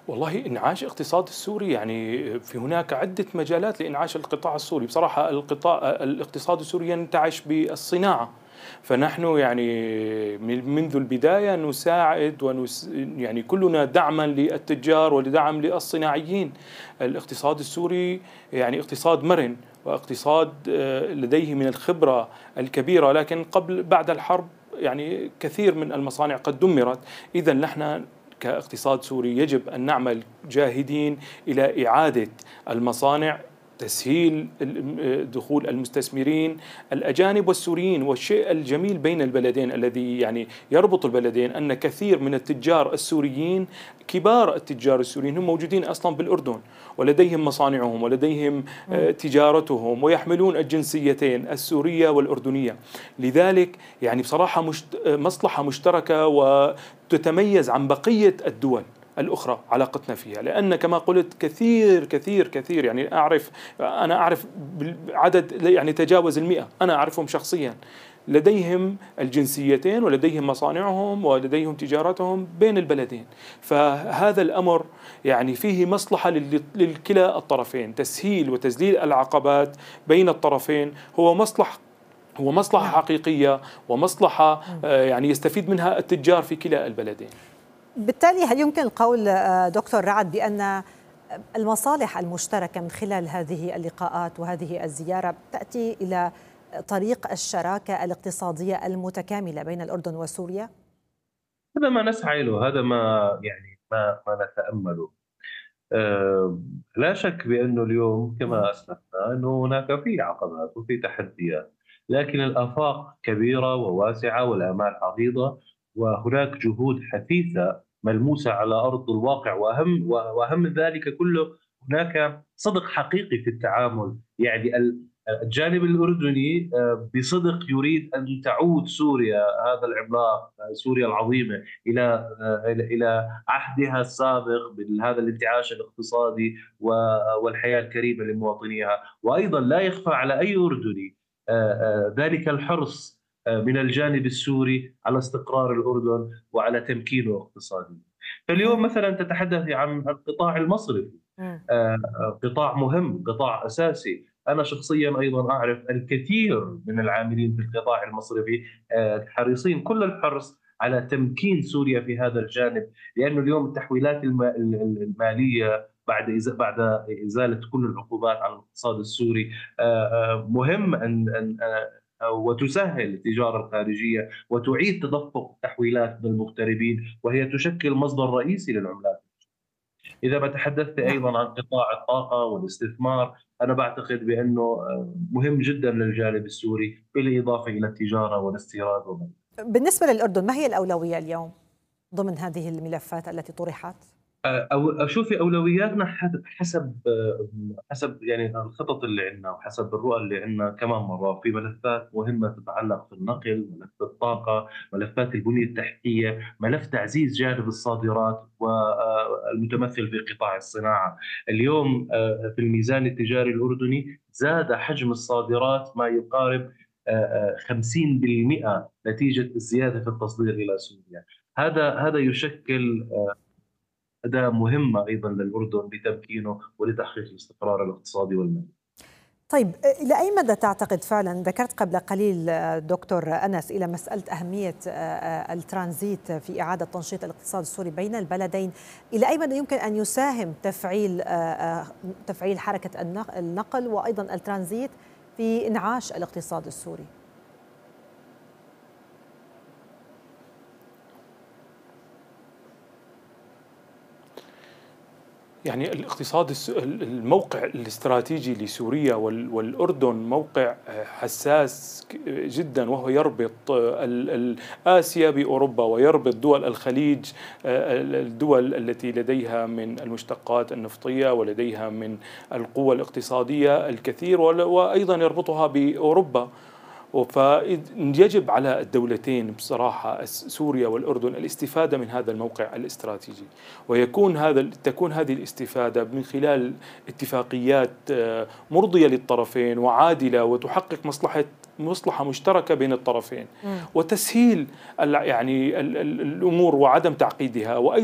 والله إنعاش الاقتصاد السوري يعني في هناك عدة مجالات لإنعاش القطاع السوري. بصراحة الاقتصاد السوري ينتعش بالصناعة، فنحن يعني منذ البداية نساعد يعني كلنا دعما للتجار ولدعم للصناعيين. الاقتصاد السوري يعني اقتصاد مرن، واقتصاد لديه من الخبرة الكبيرة، لكن بعد الحرب يعني كثير من المصانع قد دمرت. إذا نحن كاقتصاد سوري يجب أن نعمل جاهدين إلى إعادة المصانع، تسهيل دخول المستثمرين الأجانب والسوريين. والشيء الجميل بين البلدين الذي يعني يربط البلدين أن كثير من التجار السوريين، كبار التجار السوريين، هم موجودين أصلا بالأردن ولديهم مصانعهم ولديهم تجارتهم، ويحملون الجنسيتين السورية والأردنية. لذلك يعني بصراحة مصلحة مشتركة وتتميز عن بقية الدول الأخرى علاقتنا فيها، لأن كما قلت كثير كثير كثير يعني أنا أعرف عدد يعني تجاوز 100، أنا أعرفهم شخصيا، لديهم الجنسيتين ولديهم مصانعهم ولديهم تجارتهم بين البلدين. فهذا الأمر يعني فيه مصلحة للكلا الطرفين، تسهيل وتذليل العقبات بين الطرفين هو مصلحة حقيقية، ومصلحة يعني يستفيد منها التجار في كلا البلدين. بالتالي هل يمكن القول دكتور رعد بأن المصالح المشتركة من خلال هذه اللقاءات وهذه الزيارة تأتي إلى طريق الشراكة الاقتصادية المتكاملة بين الأردن وسوريا؟ هذا ما نسعى له، هذا ما يعني ما نتأمله. لا شك بأنه اليوم كما أسلفنا أنه هناك في عقبات وفي تحديات، لكن الآفاق كبيرة وواسعة والآمال عريضة، وهناك جهود حثيثة ملموسة على أرض الواقع، وأهم من ذلك كله هناك صدق حقيقي في التعامل. يعني الجانب الأردني بصدق يريد أن تعود سوريا، هذا العملاق سوريا العظيمة، إلى عهدها السابق بهذا الانتعاش الاقتصادي والحياة الكريمة لمواطنيها. وأيضا لا يخفى على أي أردني ذلك الحرص من الجانب السوري على استقرار الأردن وعلى تمكينه اقتصاديا. فاليوم مثلا تتحدث عن القطاع المصرفي، قطاع مهم، قطاع أساسي. أنا شخصيا أيضا أعرف الكثير من العاملين في القطاع المصرفي حريصين كل الحرص على تمكين سوريا في هذا الجانب، لأنه اليوم التحويلات المالية بعد إزالة كل العقوبات على الاقتصاد السوري مهم أن وتسهل التجارة الخارجية وتعيد تدفق التحويلات للمغتربين، وهي تشكل مصدر رئيسي للعملات. إذا ما تحدثت أيضا عن قطاع الطاقة والاستثمار، أنا بعتقد بأنه مهم جدا للجانب السوري، بالإضافة إلى التجارة والاستيراد وغيرها. بالنسبة للأردن ما هي الأولوية اليوم ضمن هذه الملفات التي طرحت؟ أو أشوف أولوياتنا حسب يعني الخطط اللي عندنا وحسب الرؤى اللي عندنا. كمان مرة في ملفات مهمة تتعلق في النقل، ملف الطاقة، ملفات البنية التحتية، ملف تعزيز جانب الصادرات والمتمثل في قطاع الصناعة. اليوم في الميزان التجاري الأردني زاد حجم الصادرات ما يقارب 50% نتيجة الزيادة في التصدير إلى سوريا. هذا يشكل أداة مهمة أيضا للأردن لتمكينه ولتحقيق الاستقرار الاقتصادي والمالي. طيب إلى أي مدى تعتقد فعلا، ذكرت قبل قليل دكتور أنس إلى مسألة أهمية الترانزيت في إعادة تنشيط الاقتصاد السوري بين البلدين، إلى أي مدى يمكن أن يساهم تفعيل حركة النقل وأيضا الترانزيت في إنعاش الاقتصاد السوري؟ يعني الموقع الاستراتيجي لسوريا والأردن موقع حساس جدا، وهو يربط آسيا بأوروبا ويربط دول الخليج، الدول التي لديها من المشتقات النفطية ولديها من القوة الاقتصادية الكثير، وأيضا يربطها بأوروبا. فيجب على الدولتين بصراحة سوريا والأردن الاستفادة من هذا الموقع الاستراتيجي، تكون هذه الاستفادة من خلال اتفاقيات مرضية للطرفين وعادلة وتحقق مصلحة مشتركة بين الطرفين، وتسهيل يعني الأمور وعدم تعقيدها. وأيضا